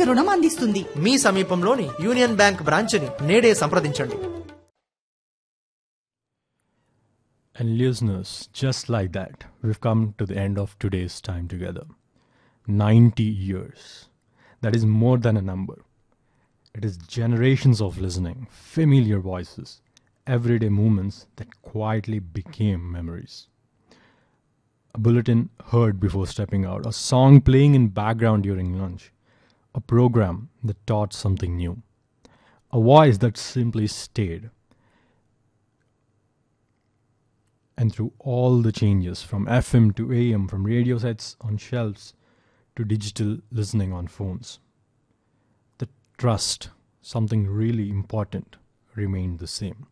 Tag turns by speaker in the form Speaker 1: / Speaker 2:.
Speaker 1: ప్రత్యేక రుణం అందిస్తుంది.
Speaker 2: మీ సమీపంలోని యూనియన్ బ్యాంక్ బ్రాంచ్ని నేడే సంప్రదించండి.
Speaker 3: And listeners, just like that, we've come to the end of today's time together. 90 years. That is more than a number. It is generations of listening, familiar voices, everyday moments that quietly became memories. A bulletin heard before stepping out, a song playing in background during lunch, a program that taught something new, a voice that simply stayed. And through all the changes, from FM to AM, from radio sets on shelves to digital listening on phones, the trust, something really important, remained the same.